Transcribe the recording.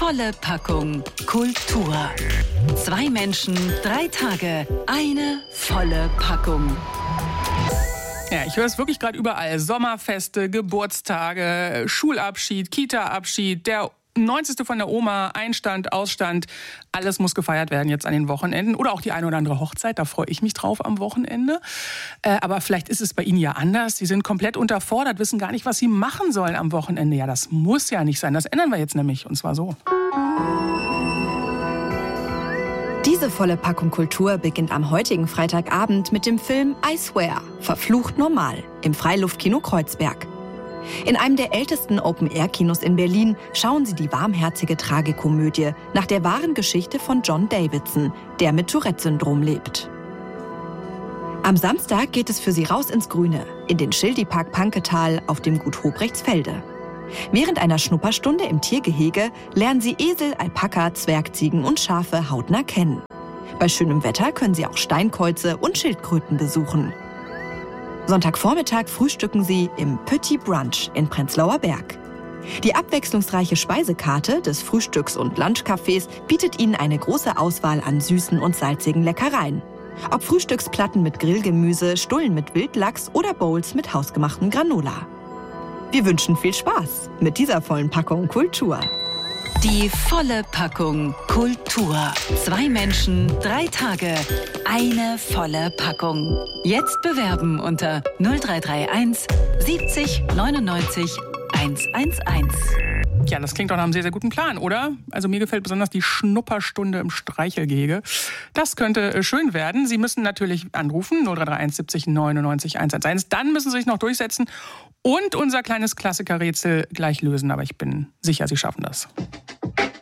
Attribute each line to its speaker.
Speaker 1: volle Packung Kultur. 2 Menschen, 3 Tage, eine volle Packung.
Speaker 2: Ja, ich höre es wirklich gerade überall. Sommerfeste, Geburtstage, Schulabschied, Kita-Abschied, der 90. von der Oma, Einstand, Ausstand. Alles muss gefeiert werden jetzt an den Wochenenden. Oder auch die eine oder andere Hochzeit, da freue ich mich drauf am Wochenende. Aber vielleicht ist es bei Ihnen ja anders. Sie sind komplett unterfordert, wissen gar nicht, was Sie machen sollen am Wochenende. Ja, das muss ja nicht sein. Das ändern wir jetzt nämlich, und zwar so.
Speaker 3: Diese volle Packung Kultur beginnt am heutigen Freitagabend mit dem Film I Swear, verflucht normal, im Freiluftkino Kreuzberg. In einem der ältesten Open-Air-Kinos in Berlin schauen Sie die warmherzige Tragikomödie nach der wahren Geschichte von John Davidson, der mit Tourette-Syndrom lebt. Am Samstag geht es für Sie raus ins Grüne, in den Schildi-Park Panketal auf dem Gut Hobrechtsfelde. Während einer Schnupperstunde im Tiergehege lernen Sie Esel, Alpaka, Zwergziegen und Schafe hautnah kennen. Bei schönem Wetter können Sie auch Steinkäuze und Schildkröten besuchen. Sonntagvormittag frühstücken Sie im Petit Brunch in Prenzlauer Berg. Die abwechslungsreiche Speisekarte des Frühstücks- und Lunchcafés bietet Ihnen eine große Auswahl an süßen und salzigen Leckereien. Ob Frühstücksplatten mit Grillgemüse, Stullen mit Wildlachs oder Bowls mit hausgemachtem Granola. Wir wünschen viel Spaß mit dieser vollen Packung Kultur.
Speaker 1: Die volle Packung Kultur. 2 Menschen, 3 Tage, eine volle Packung. Jetzt bewerben unter 0331 70 99 111.
Speaker 2: Ja, das klingt doch nach einem sehr, sehr guten Plan, oder? Also mir gefällt besonders die Schnupperstunde im Streichelgehege. Das könnte schön werden. Sie müssen natürlich anrufen, 0331 70 99 111. Dann müssen Sie sich noch durchsetzen und unser kleines Klassikerrätsel gleich lösen. Aber ich bin sicher, Sie schaffen das.